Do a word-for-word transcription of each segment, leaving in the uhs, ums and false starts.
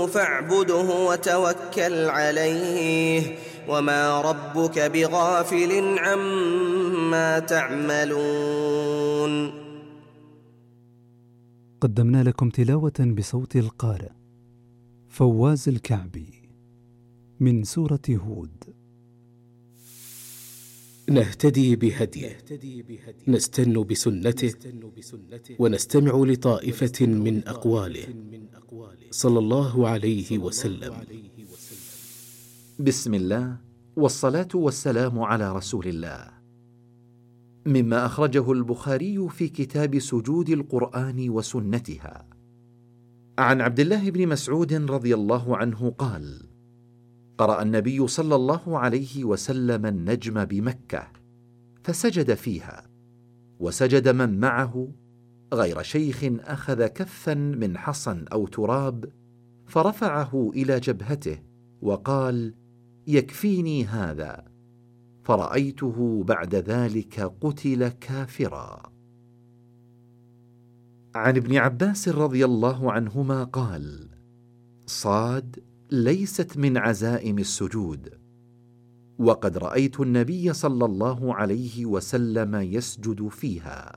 فاعبده وتوكل عليه وما ربك بغافل عما تعملون. قدمنا لكم تلاوة بصوت القارئ فواز الكعبي من سورة هود. نهتدي بهديه، نستن بسنته، ونستمع لطائفة من أقواله صلى الله عليه وسلم. بسم الله والصلاة والسلام على رسول الله. مما أخرجه البخاري في كتاب سجود القرآن وسنتها عن عبد الله بن مسعود رضي الله عنه قال: قرأ النبي صلى الله عليه وسلم النجم بمكة فسجد فيها، وسجد من معه غير شيخ أخذ كفا من حصى أو تراب فرفعه إلى جبهته وقال: يكفيني هذا، فرأيته بعد ذلك قتل كافرا. عن ابن عباس رضي الله عنهما قال: صاد ليست من عزائم السجود، وقد رأيت النبي صلى الله عليه وسلم يسجد فيها.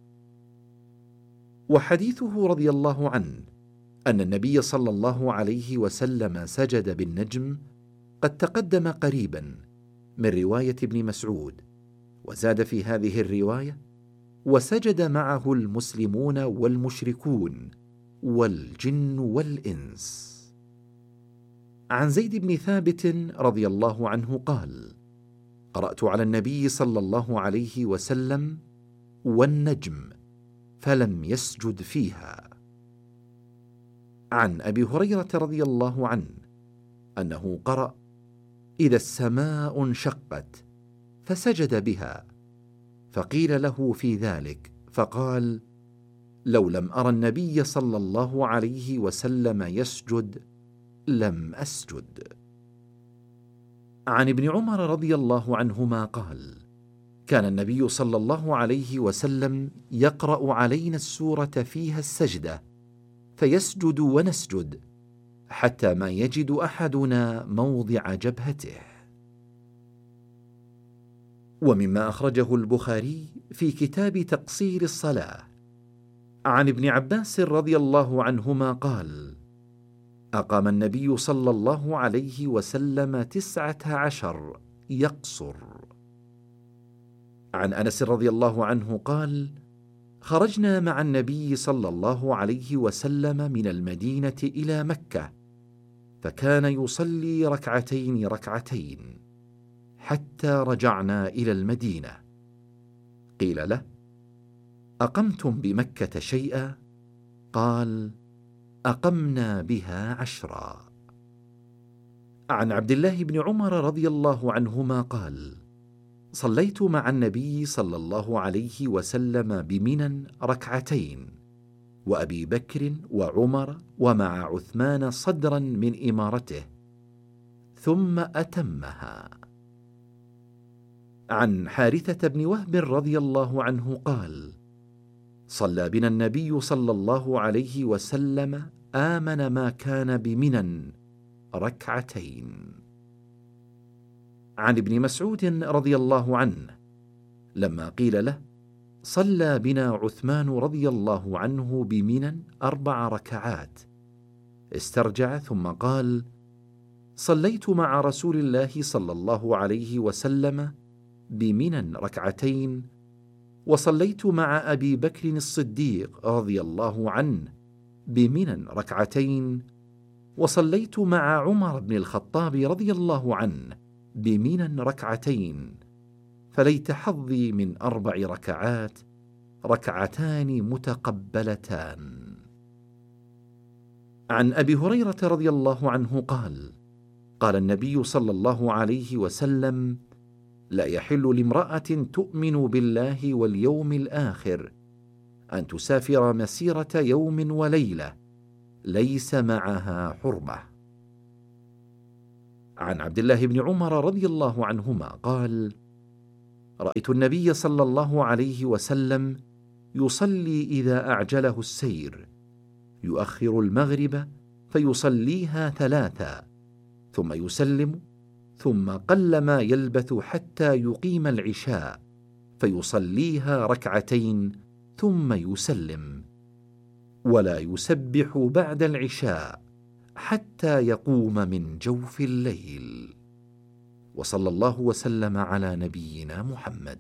وحديثه رضي الله عنه أن النبي صلى الله عليه وسلم سجد بالنجم قد تقدم قريبا من رواية ابن مسعود، وزاد في هذه الرواية: وسجد معه المسلمون والمشركون والجن والإنس. عن زيد بن ثابت رضي الله عنه قال: قرأت على النبي صلى الله عليه وسلم والنجم فلم يسجد فيها. عن أبي هريرة رضي الله عنه أنه قرأ: إذا السماء انشقت فسجد بها، فقيل له في ذلك فقال: لو لم أرى النبي صلى الله عليه وسلم يسجد لم أسجد. عن ابن عمر رضي الله عنهما قال: كان النبي صلى الله عليه وسلم يقرأ علينا السورة فيها السجدة فيسجد ونسجد حتى ما يجد أحدنا موضع جبهته. ومما أخرجه البخاري في كتاب تقصير الصلاة عن ابن عباس رضي الله عنهما قال: أقام النبي صلى الله عليه وسلم تسعة عشر يقصر. عن أنس رضي الله عنه قال: خرجنا مع النبي صلى الله عليه وسلم من المدينة إلى مكة، فكان يصلي ركعتين ركعتين حتى رجعنا إلى المدينة. قيل له: أقمتم بمكة شيئا؟ قال: أقمنا بها عشرا. عن عبد الله بن عمر رضي الله عنهما قال: صليت مع النبي صلى الله عليه وسلم بمنى ركعتين، وأبي بكر وعمر ومع عثمان صدرا من إمارته، ثم أتمها. عن حارثة بن وهب رضي الله عنه قال: صلى بنا النبي صلى الله عليه وسلم آمن ما كان بمنى ركعتين. عن ابن مسعود رضي الله عنه لما قيل له: صلى بنا عثمان رضي الله عنه بمنى أربع ركعات، استرجع ثم قال: صليت مع رسول الله صلى الله عليه وسلم بمنى ركعتين، وصليت مع أبي بكر الصديق رضي الله عنه بمنى ركعتين، وصليت مع عمر بن الخطاب رضي الله عنه بمنى ركعتين، فليت حظي من أربع ركعات ركعتان متقبلتان. عن أبي هريرة رضي الله عنه قال: قال النبي صلى الله عليه وسلم: لا يحل لامرأة تؤمن بالله واليوم الآخر أن تسافر مسيرة يوم وليلة ليس معها حرمة. عن عبد الله بن عمر رضي الله عنهما قال: رأيت النبي صلى الله عليه وسلم يصلي إذا أعجله السير، يؤخر المغرب فيصليها ثلاثا ثم يسلم، ثم قلما يلبث حتى يقيم العشاء فيصليها ركعتين ثم يسلم، ولا يسبح بعد العشاء حتى يقوم من جوف الليل. وصلى الله وسلم على نبينا محمد.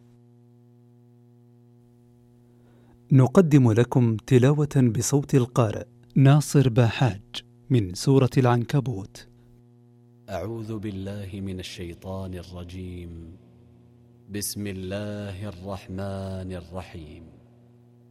نقدم لكم تلاوة بصوت القارئ ناصر باحاج من سورة العنكبوت. أعوذ بالله من الشيطان الرجيم. بسم الله الرحمن الرحيم.